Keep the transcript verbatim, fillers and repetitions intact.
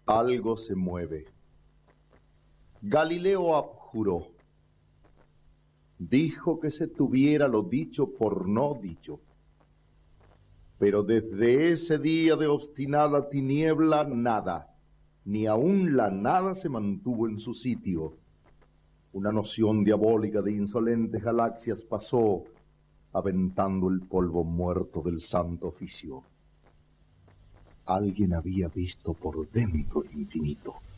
Algo se mueve. Galileo abjuró. Dijo que se tuviera lo dicho por no dicho. Pero desde ese día de obstinada tiniebla, nada, ni aun la nada se mantuvo en su sitio. Una noción diabólica de insolentes galaxias pasó, aventando el polvo muerto del santo oficio. Alguien había visto por dentro el infinito.